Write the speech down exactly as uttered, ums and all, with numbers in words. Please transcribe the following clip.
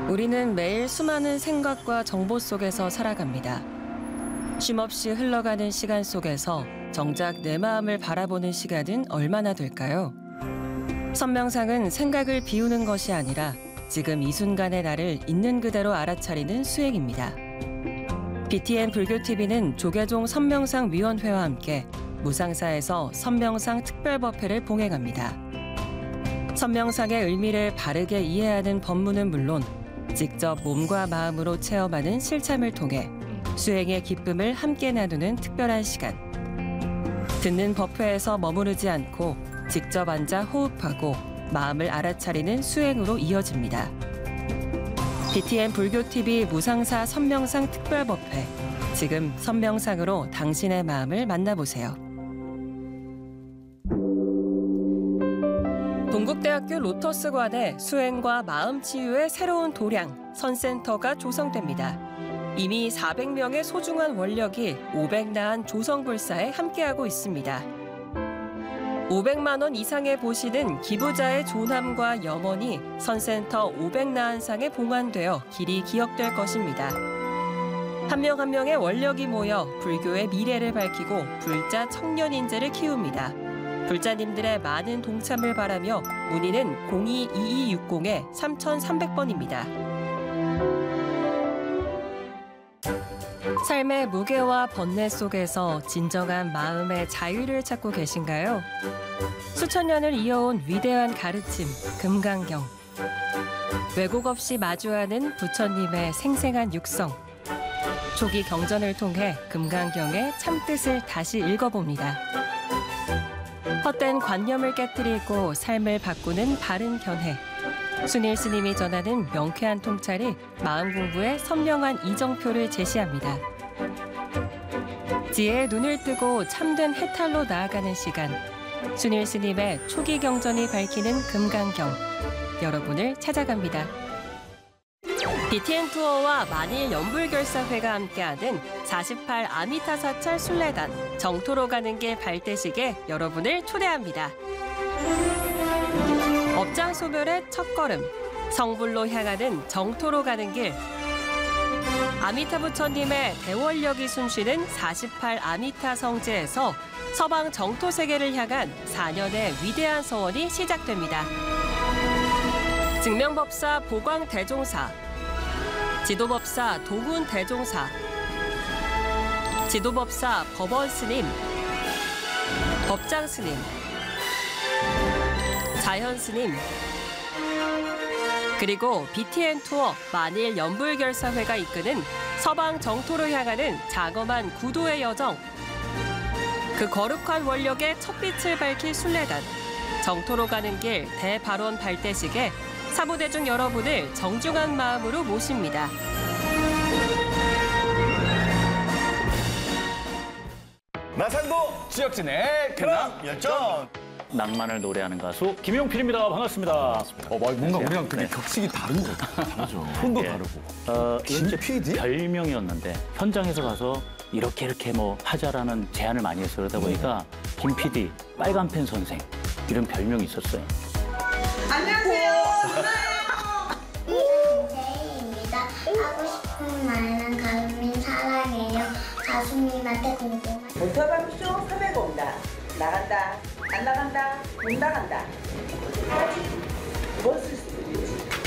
우리는 매일 수많은 생각과 정보 속에서 살아갑니다. 쉼없이 흘러가는 시간 속에서 정작 내 마음을 바라보는 시간은 얼마나 될까요? 선명상은 생각을 비우는 것이 아니라 지금 이 순간의 나를 있는 그대로 알아차리는 수행입니다. 비티엔 불교티비는 조계종 선명상 위원회와 함께 무상사에서 선명상 특별법회를 봉행합니다. 선명상의 의미를 바르게 이해하는 법문은 물론 직접 몸과 마음으로 체험하는 실참을 통해 수행의 기쁨을 함께 나누는 특별한 시간. 듣는 법회에서 머무르지 않고 직접 앉아 호흡하고 마음을 알아차리는 수행으로 이어집니다. 비티엔 불교티비 무상사 선명상 특별법회. 지금 선명상으로 당신의 마음을 만나보세요. 동국대학교 로터스관에 수행과 마음 치유의 새로운 도량, 선센터가 조성됩니다. 이미 사백 명의 소중한 원력이 오백나한 조성불사에 함께하고 있습니다. 오백만 원 이상의 보시는 기부자의 존함과 염원이 선센터 오백나한상에 봉안되어 길이 기억될 것입니다. 한 명 한 명의 원력이 모여 불교의 미래를 밝히고 불자 청년 인재를 키웁니다. 불자님들의 많은 동참을 바라며 문의는 공이 이이육공 삼삼공 번입니다. 삶의 무게와 번뇌 속에서 진정한 마음의 자유를 찾고 계신가요? 수천 년을 이어온 위대한 가르침, 금강경. 왜곡 없이 마주하는 부처님의 생생한 육성. 초기 경전을 통해 금강경의 참뜻을 다시 읽어봅니다. 헛된 관념을 깨뜨리고 삶을 바꾸는 바른 견해. 순일 스님이 전하는 명쾌한 통찰이 마음 공부의 선명한 이정표를 제시합니다. 지혜의 눈을 뜨고 참된 해탈로 나아가는 시간. 순일 스님의 초기 경전이 밝히는 금강경. 여러분을 찾아갑니다. 비티엔 투어와 만일 연불결사회가 함께하는 사십팔 아미타 사찰 순례단 정토로 가는 길 발대식에 여러분을 초대합니다. 업장소멸의 첫걸음, 성불로 향하는 정토로 가는 길. 아미타 부처님의 대원력이 숨쉬는 사십팔 아미타 성지에서 서방 정토 세계를 향한 사 년의 위대한 서원이 시작됩니다. 증명법사 보광 대종사, 지도법사 도군 대종사, 지도법사 법원 스님, 법장 스님, 자연 스님, 그리고 비티엔 투어 만일 연불결사회가 이끄는 서방 정토로 향하는 장엄한 구도의 여정. 그 거룩한 원력의 첫빛을 밝힐 순례단, 정토로 가는 길 대발원 발대식에 사무대중 여러분을 정중한 마음으로 모십니다. 마산도 지역진의 근황 열전. 낭만을 노래하는 가수 김용필입니다. 반갑습니다. 어, 뭔가 우리랑 근데 네. 격식이 다른 것 같아요. 다르죠. 톤도 네. 다르고. 어, 김 이제 피디? 별명이었는데 현장에서 가서 이렇게 이렇게 뭐 하자라는 제안을 많이 해서 그러다 보니까 김 피디, 빨간 펜 선생 이런 별명이 있었어요. 안녕하세요. 김세희입니다. 하고 싶은 말은 가수님 사랑해요. 가수님한테 궁금한. 모터밤쇼 섭외가 온다. 나간다. 안 나간다. 못 나간다. 하지. 무엇을